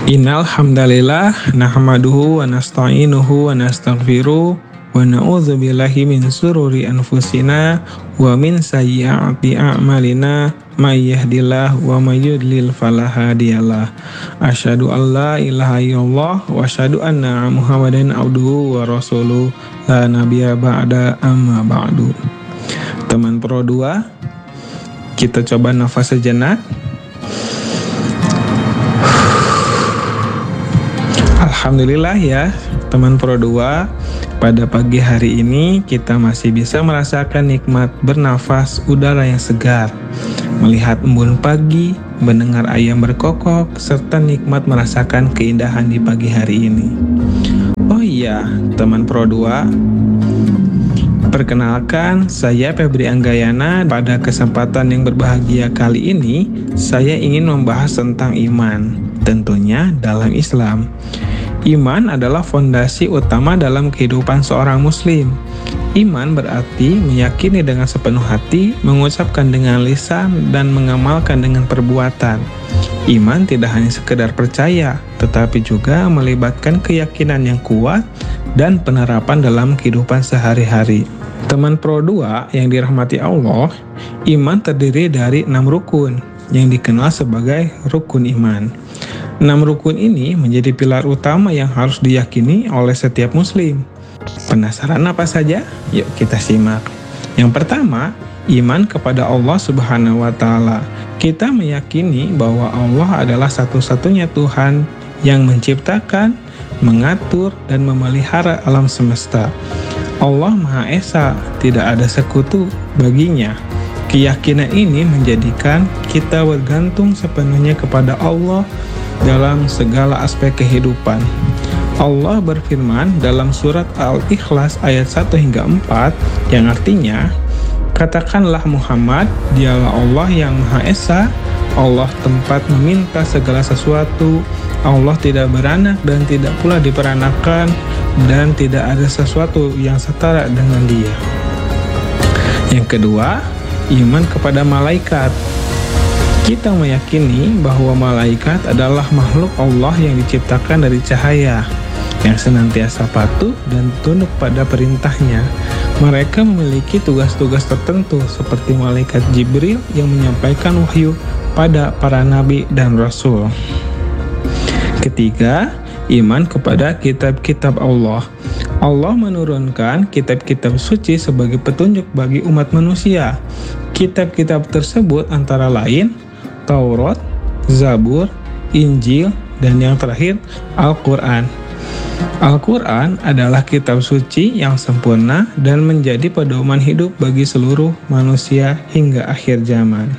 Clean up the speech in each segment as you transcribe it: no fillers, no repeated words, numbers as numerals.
Innal hamdalillah nahmaduhu wa nasta'inuhu wa nastaghfiruh wa na'udzu billahi min sururi anfusina wa min sayyiati a'malina may yahdihillahu wa may yudlil fala hadiyalah. Asyhadu an la ilaha illallah wa asyhadu anna Muhammadan abduhu wa rasuluh la nabiyya ba'da amma ba'du. Teman Pro 2, kita coba nafas sejenak. Alhamdulillah ya teman Pro 2, pada pagi hari ini kita masih bisa merasakan nikmat bernafas udara yang segar, melihat embun pagi, mendengar ayam berkokok, serta nikmat merasakan keindahan di pagi hari ini. Oh iya teman Pro 2, perkenalkan saya Febri Anggayana. Pada kesempatan yang berbahagia kali ini saya ingin membahas tentang iman, tentunya dalam Islam. Iman adalah fondasi utama dalam kehidupan seorang muslim. Iman berarti meyakini dengan sepenuh hati, mengucapkan dengan lisan, dan mengamalkan dengan perbuatan. Iman tidak hanya sekedar percaya, tetapi juga melibatkan keyakinan yang kuat dan penerapan dalam kehidupan sehari-hari. Teman Pro 2 yang dirahmati Allah, iman terdiri dari 6 rukun yang dikenal sebagai rukun iman. 6 rukun ini menjadi pilar utama yang harus diyakini oleh setiap muslim. Penasaran apa saja? Yuk kita simak. Yang pertama, iman kepada Allah Subhanahu wa Ta'ala. Kita meyakini bahwa Allah adalah satu-satunya Tuhan yang menciptakan, mengatur, dan memelihara alam semesta. Allah Maha Esa, tidak ada sekutu baginya. Keyakinan ini menjadikan kita bergantung sepenuhnya kepada Allah dalam segala aspek kehidupan. Allah berfirman dalam surat Al-Ikhlas ayat 1 hingga 4 yang artinya, katakanlah Muhammad, dialah Allah yang Maha Esa, Allah tempat meminta segala sesuatu, Allah tidak beranak dan tidak pula diperanakan, dan tidak ada sesuatu yang setara dengan Dia. Yang kedua, iman kepada malaikat. Kita meyakini bahwa malaikat adalah makhluk Allah yang diciptakan dari cahaya, yang senantiasa patuh dan tunduk pada perintahnya. Mereka memiliki tugas-tugas tertentu seperti malaikat Jibril yang menyampaikan wahyu pada para nabi dan rasul. Ketiga, iman kepada kitab-kitab Allah. Allah menurunkan kitab-kitab suci sebagai petunjuk bagi umat manusia. Kitab-kitab tersebut antara lain Taurat, Zabur, Injil, dan yang terakhir Al-Quran. Al-Quran adalah kitab suci yang sempurna dan menjadi pedoman hidup bagi seluruh manusia hingga akhir zaman.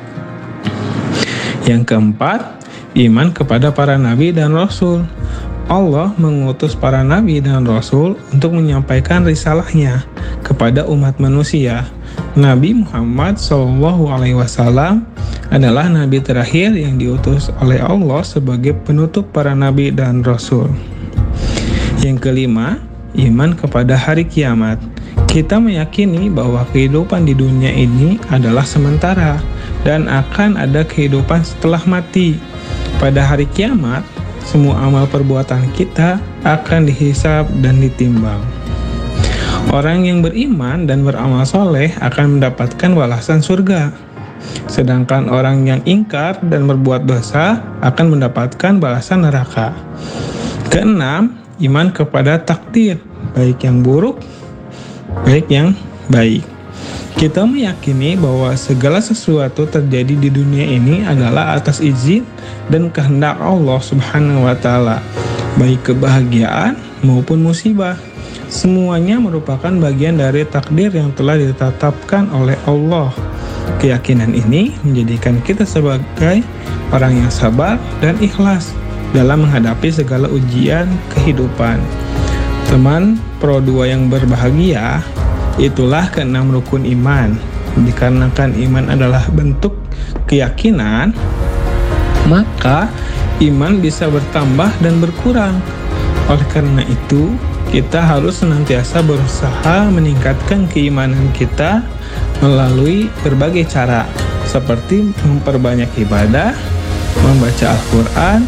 Yang keempat, iman kepada para nabi dan rasul. Allah mengutus para nabi dan rasul untuk menyampaikan risalahnya kepada umat manusia. Nabi Muhammad SAW adalah nabi terakhir yang diutus oleh Allah sebagai penutup para nabi dan rasul. Yang kelima, iman kepada hari kiamat. Kita meyakini bahwa kehidupan di dunia ini adalah sementara dan akan ada kehidupan setelah mati. Pada hari kiamat, semua amal perbuatan kita akan dihisab dan ditimbang. Orang yang beriman dan beramal soleh akan mendapatkan balasan surga. Sedangkan orang yang ingkar dan berbuat dosa akan mendapatkan balasan neraka. Keenam, iman kepada takdir, baik yang buruk, baik yang baik. Kita meyakini bahwa segala sesuatu terjadi di dunia ini adalah atas izin dan kehendak Allah Subhanahu wa Ta'ala, baik kebahagiaan maupun musibah. Semuanya merupakan bagian dari takdir yang telah ditetapkan oleh Allah. Keyakinan ini menjadikan kita sebagai orang yang sabar dan ikhlas dalam menghadapi segala ujian kehidupan. Teman Pro 2 yang berbahagia, itulah keenam rukun iman. Dikarenakan iman adalah bentuk keyakinan, maka iman bisa bertambah dan berkurang. Oleh karena itu, kita harus senantiasa berusaha meningkatkan keimanan kita melalui berbagai cara, seperti memperbanyak ibadah, membaca Al-Quran,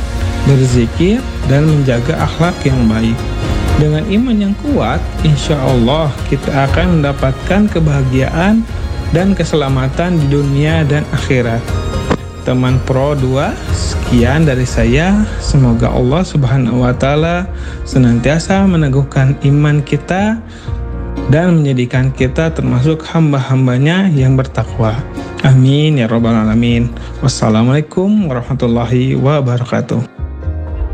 berzikir, dan menjaga akhlak yang baik. Dengan iman yang kuat, insya Allah kita akan mendapatkan kebahagiaan dan keselamatan di dunia dan akhirat. Teman Pro 2, sekian dari saya. Semoga Allah Subhanahu wa Ta'ala senantiasa meneguhkan iman kita dan menjadikan kita termasuk hamba-hambanya yang bertakwa. Amin ya rabbal alamin. Wassalamualaikum warahmatullahi wabarakatuh.